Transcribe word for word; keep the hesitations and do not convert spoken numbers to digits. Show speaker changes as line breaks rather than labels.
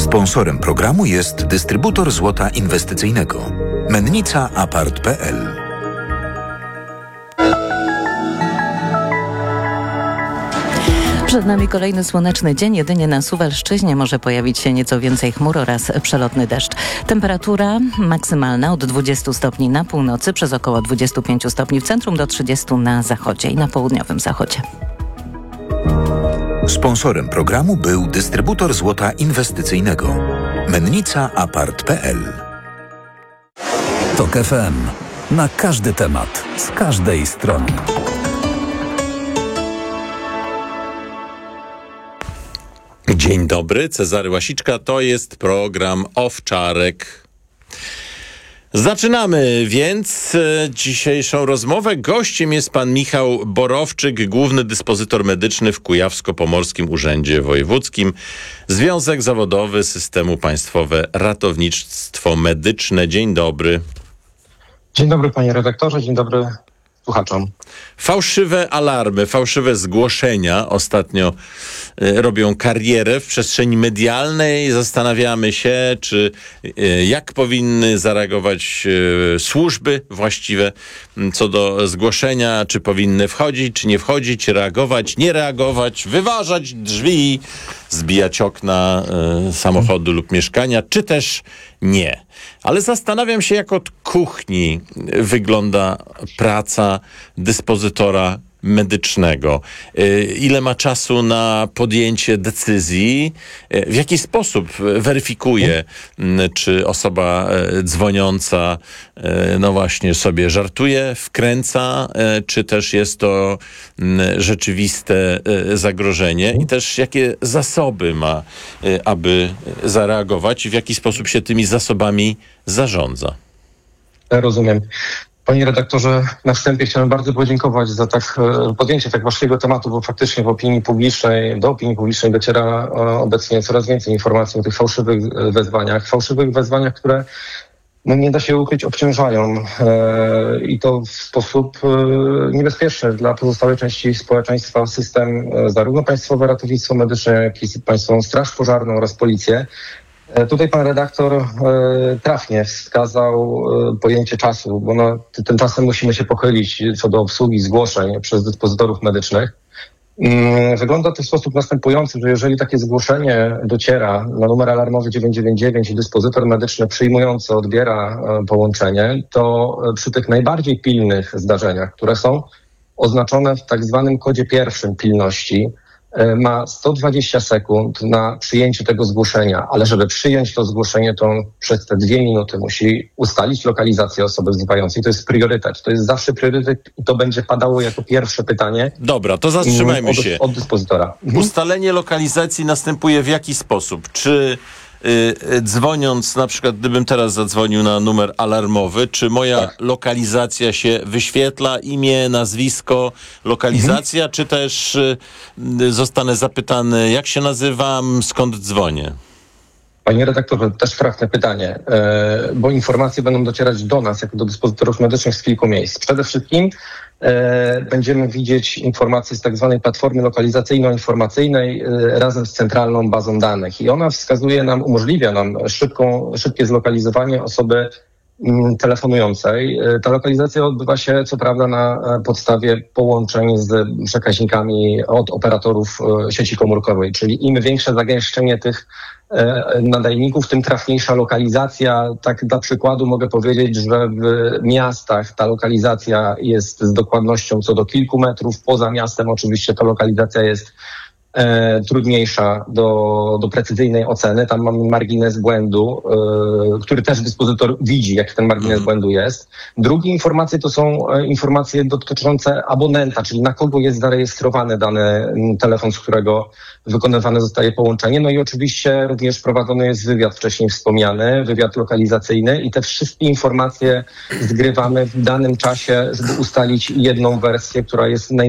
Sponsorem programu jest dystrybutor złota inwestycyjnego Mennica Apart kropka p l.
Przed nami kolejny słoneczny dzień. Jedynie na Suwalszczyźnie może pojawić się nieco więcej chmur oraz przelotny deszcz. Temperatura maksymalna od dwudziestu stopni na północy, przez około dwudziestu pięciu stopni w centrum, do trzydziestu na zachodzie i na południowym zachodzie.
Sponsorem programu był dystrybutor złota inwestycyjnego Mennica Apart kropka p l.
Tok F M. Na każdy temat, z każdej strony.
Dzień dobry, Cezary Łasiczka, to jest program Owczarek. Zaczynamy więc e, dzisiejszą rozmowę. Gościem jest pan Michał Borowczyk, główny dyspozytor medyczny w Kujawsko-Pomorskim Urzędzie Wojewódzkim. Związek Zawodowy Systemu Państwowe Ratownictwo Medyczne. Dzień dobry.
Dzień dobry, panie redaktorze, dzień dobry słuchaczom.
Fałszywe alarmy, fałszywe zgłoszenia ostatnio y, robią karierę w przestrzeni medialnej. Zastanawiamy się, czy y, jak powinny zareagować y, służby właściwe y, co do zgłoszenia, czy powinny wchodzić, czy nie wchodzić, reagować, nie reagować, wyważać drzwi, zbijać okna y, samochodu lub mieszkania, czy też nie. Ale zastanawiam się, jak od kuchni wygląda praca dyspozytora medycznego. Ile ma czasu na podjęcie decyzji? W jaki sposób weryfikuje, czy osoba dzwoniąca no właśnie sobie żartuje, wkręca, czy też jest to rzeczywiste zagrożenie i też jakie zasoby ma, aby zareagować i w jaki sposób się tymi zasobami zarządza?
Rozumiem. Panie redaktorze, na wstępie chciałem bardzo podziękować za tak podjęcie tak ważkiego tematu, bo faktycznie w opinii publicznej, do opinii publicznej dociera obecnie coraz więcej informacji o tych fałszywych wezwaniach. Fałszywych wezwaniach, które no nie da się ukryć, obciążają e, i to w sposób e, niebezpieczny dla pozostałej części społeczeństwa system, e, zarówno Państwowe Ratownictwo Medyczne, jak i Państwową Straż Pożarną oraz Policję. Tutaj pan redaktor e, trafnie wskazał e, pojęcie czasu, bo no, tymczasem musimy się pochylić co do obsługi zgłoszeń przez dyspozytorów medycznych. Mm, wygląda to w sposób następujący, że jeżeli takie zgłoszenie dociera na numer alarmowy dziewięćset dziewięćdziesiąt dziewięć i dyspozytor medyczny przyjmujący odbiera e, połączenie, to e, przy tych najbardziej pilnych zdarzeniach, które są oznaczone w tak zwanym kodzie pierwszym pilności, ma sto dwadzieścia sekund na przyjęcie tego zgłoszenia, ale żeby przyjąć to zgłoszenie, to on przez te dwie minuty musi ustalić lokalizację osoby wzywającej. To jest priorytet. To jest zawsze priorytet i to będzie padało jako pierwsze pytanie.
Dobra, to zatrzymajmy
od,
się.
Od dyspozytora.
Ustalenie lokalizacji następuje w jaki sposób? Czy y, dzwoniąc, na przykład gdybym teraz zadzwonił na numer alarmowy, czy moja tak. lokalizacja się wyświetla, imię, nazwisko, lokalizacja, mhm. czy też y, zostanę zapytany, jak się nazywam, skąd dzwonię?
Panie redaktorze, też trafne pytanie, e, bo informacje będą docierać do nas, jako do dyspozytorów medycznych z kilku miejsc. Przede wszystkim e, będziemy widzieć informacje z tak zwanej platformy lokalizacyjno-informacyjnej e, razem z centralną bazą danych i ona wskazuje nam, umożliwia nam szybką, szybkie zlokalizowanie osoby m, telefonującej. E, ta lokalizacja odbywa się co prawda na podstawie połączeń z przekaźnikami od operatorów e, sieci komórkowej, czyli im większe zagęszczenie tych nadajników, tym trafniejsza lokalizacja. Tak dla przykładu mogę powiedzieć, że w miastach ta lokalizacja jest z dokładnością co do kilku metrów. Poza miastem oczywiście ta lokalizacja jest e, trudniejsza do, do precyzyjnej oceny. Tam mamy margines błędu, e, który też dyspozytor widzi, jaki ten margines mm. błędu jest. Drugie informacje to są e, informacje dotyczące abonenta, czyli na kogo jest zarejestrowany dany telefon, z którego wykonywane zostaje połączenie. No i oczywiście również prowadzony jest wywiad wcześniej wspomniany, wywiad lokalizacyjny i te wszystkie informacje zgrywamy w danym czasie, żeby ustalić jedną wersję, która jest naj